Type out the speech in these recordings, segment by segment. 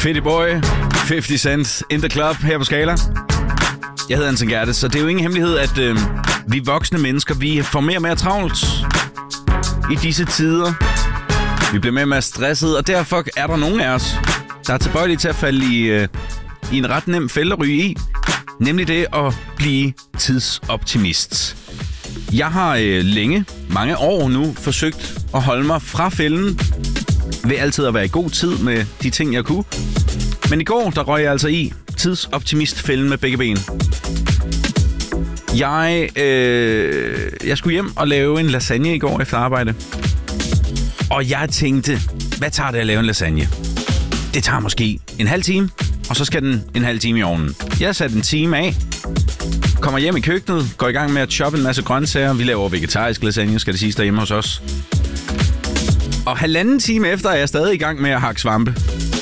Fetty Boy, 50 Cent, In The Club her på Skala. Jeg hedder Anton Gertes, så det er jo ingen hemmelighed, at vi voksne mennesker, vi får mere og mere travlt i disse tider. Vi bliver mere og mere stresset, og derfor er der nogen af os, der er tilbøjelige til at falde i en ret nem fælde at ryge i. Nemlig det at blive tidsoptimist. Jeg har længe, mange år nu, forsøgt at holde mig fra fælden ved altid at være i god tid med de ting, jeg kunne. Men i går, der røg jeg altså i tidsoptimistfælden med begge ben. Jeg skulle hjem og lave en lasagne i går efter arbejde. Og jeg tænkte, hvad tager det at lave en lasagne? Det tager måske en halv time, og så skal den en halv time i ovnen. Jeg satte en time af, kommer hjem i køkkenet, går i gang med at choppe en masse grøntsager. Vi laver vegetarisk lasagne, skal det siges, derhjemme hos os. Og halvanden time efter er jeg stadig i gang med at hakke svampe.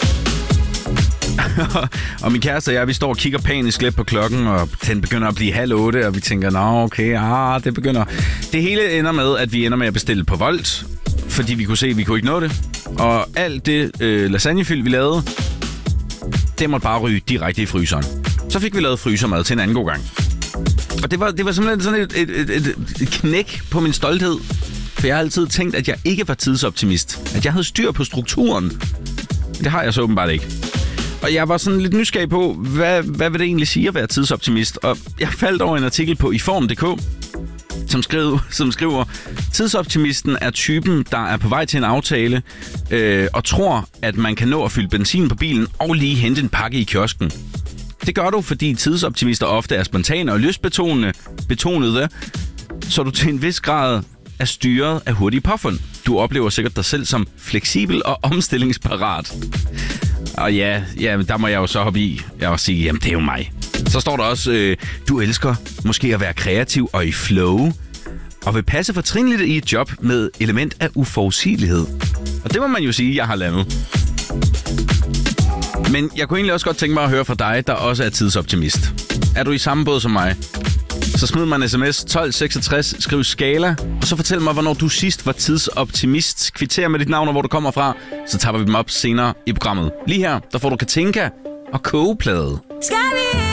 Og min kæreste og jeg, vi står og kigger panisk lidt på klokken, og den begynder at blive 7:30, og vi tænker, nå okay, det begynder. Det hele ender med, at vi ender med at bestille på Volt, fordi vi kunne se, at vi kunne ikke nå det. Og alt det lasagnefyld, vi lavede, det måtte bare ryge direkte i fryseren. Så fik vi lavet frysermad til en anden god gang. Og det var simpelthen sådan et knæk på min stolthed. For jeg har altid tænkt, at jeg ikke var tidsoptimist. At jeg havde styr på strukturen. Det har jeg så åbenbart ikke. Og jeg var sådan lidt nysgerrig på, hvad vil det egentlig sige at være tidsoptimist? Og jeg faldt over en artikel på iform.dk, som skriver, tidsoptimisten er typen, der er på vej til en aftale og tror, at man kan nå at fylde benzin på bilen og lige hente en pakke i kiosken. Det gør du, fordi tidsoptimister ofte er spontane og lystbetonede, så du til en vis grad er styret af hurtige påfund. Du oplever sikkert dig selv som fleksibel og omstillingsparat. Og ja, der må jeg jo så hoppe i og sige, jamen det er jo mig. Så står der også, du elsker måske at være kreativ og i flow, og vil passe fortrinligt i et job med element af uforudsigelighed. Og det må man jo sige, jeg har landet. Men jeg kunne egentlig også godt tænke mig at høre fra dig, der også er tidsoptimist. Er du i samme båd som mig? Så smid mig en sms 1266, skriv Skala, og så fortæl mig, hvornår du sidst var tidsoptimist. Kvittér med dit navn og hvor du kommer fra, så tapper vi dem op senere i programmet. Lige her, der får du Katinka og Kogeplade.